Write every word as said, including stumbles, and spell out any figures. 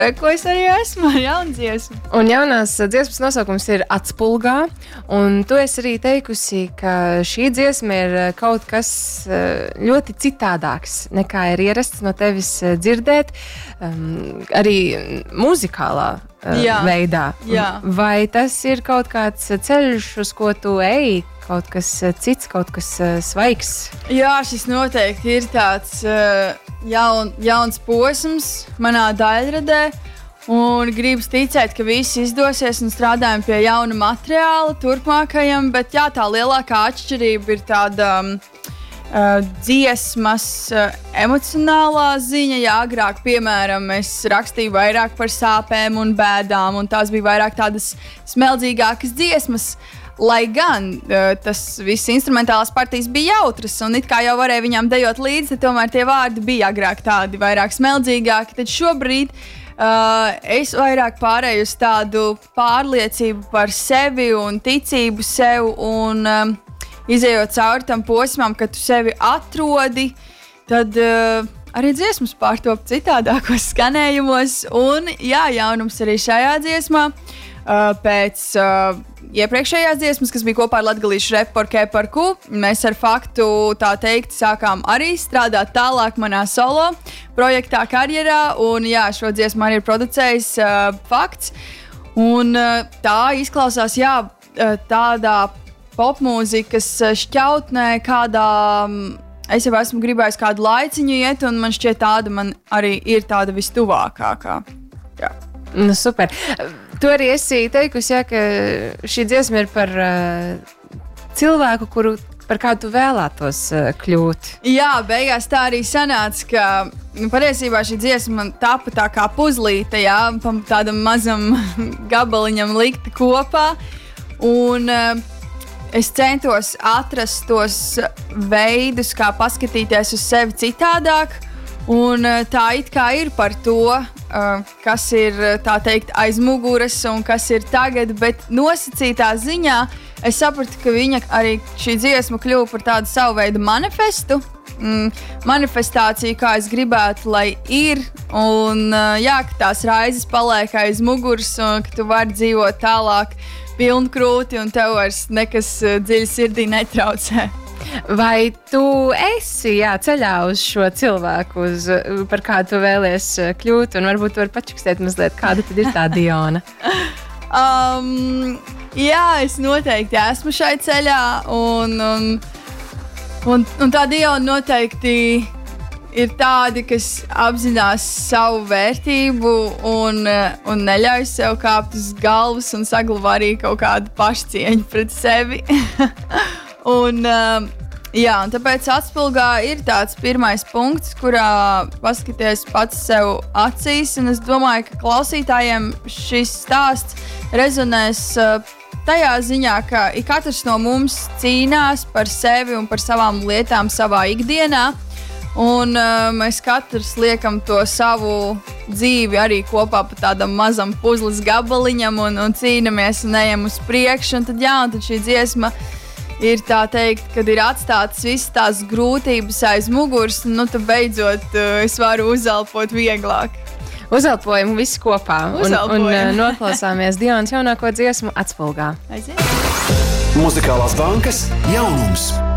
Ko es arī esmu ar jaunu dziesmu. Un jaunās dziesmas nosaukums ir Atspulgā, un tu esi arī teikusi, ka šī dziesma ir kaut kas ļoti citādāks nekā ir ierasts no tevis dzirdēt, um, arī muzikālā uh, jā, veidā. Jā. Vai tas ir kaut kāds ceļš, uz ko tu ej, kaut kas cits, kaut kas uh, svaigs? Jā, šis noteikti ir tāds uh, jaun, jauns posms manā daļradē. Un gribas ticēt, ka viss izdosies un strādājam pie jauna materiāla turpmākajam. Bet jā, tā lielākā atšķirība ir tāda um, uh, dziesmas uh, emocionālā ziņa. Jā, agrāk, piemēram, es rakstīju vairāk par sāpēm un bēdām, un tās bija vairāk tādas smeldzīgākas dziesmas. Lai gan uh, tas viss instrumentālās partijas bija jautras, un it kā jau varēja viņām dejot līdzi, tad tomēr tie vārdi bija agrāk tādi vairāk smeldzīgāki. Tad šobrīd uh, es vairāk pārēju uz tādu pārliecību par sevi un ticību sev, un um, izejot cauri tam posmam, kad tu sevi atrodi, tad uh, arī dziesmas pārtop citādākos skanējumos. Un jā, jaunums arī šajā dziesmā. Uh, pēc uh, iepriekšējās dziesmas, kas bija kopā ar latgalīšu repu par K par Q, mēs ar Faktu, tā teikt, sākām arī strādāt tālāk manā solo projektā karjerā, un jā, šo dziesmu arī ir producējis uh, Fakts, un uh, tā izklausās, jā, tādā popmūzikas šķautnē, kādā um, es jau esmu gribējis kādu laiciņu iet, un man šķiet tāda man arī ir tāda vistuvākākā. Jā. Nu, super. Tu arī esi teikusi, jā, ka šī dziesma ir par uh, cilvēku, kuru, par kādu tu vēlētos uh, kļūt. Jā, beigās tā arī sanāca, ka nu, patiesībā šī dziesma man tapa tā kā puzlīte, jā, tādam mazam gabaliņam likta kopā. Un uh, es centos atrast tos veidus, kā paskatīties uz sevi citādāk. Un tā it kā ir par to, kas ir tā teikt aiz muguras un kas ir tagad, bet nosacītā ziņā es sapratu, ka viņa arī šī dziesma kļuva par tādu savu veidu manifestu, mm, manifestāciju, kā es gribētu, lai ir, un jā, ka tās raizes paliek aiz muguras un ka tu vari dzīvot tālāk pilnkrūti un tev vairs nekas dziļi sirdī netraucē. Vai tu esi jā, ceļā uz šo cilvēku, uz, par kādu tu vēlies kļūt, un varbūt tu vari pačukstēt mazliet, kāda tad ir tā Diona? um, jā, es noteikti esmu šai ceļā, un, un, un, un tā Diona noteikti ir tāda, kas apzinās savu vērtību un, un neļauj sev kāpt uz galvas un saglabā arī kaut kādu pašcieņu pret sevi. Un, uh, jā, un tāpēc Atspulgā ir tāds pirmais punkts, kurā paskaties pats sev acīs, un es domāju, ka klausītājiem šis stāsts rezonēs uh, tajā ziņā, ka ik katrs no mums cīnās par sevi un par savām lietām savā ikdienā, un uh, mēs katrs liekam to savu dzīvi arī kopā pa tādam mazam puzles gabaliņam un, un cīnamies un ejam uz priekšu, un tad jā, un tad šī dziesma ir tā teikt, kad ir atstātas visas tās grūtības aiz muguras, nu tad beidzot uh, es varu uzelpot vieglāk. Uzelpojam visi kopā un, un uh, noklausāmies Dionas jaunāko dziesmu Atspulgā. Aiziet! Muzikālās bankas jaunums.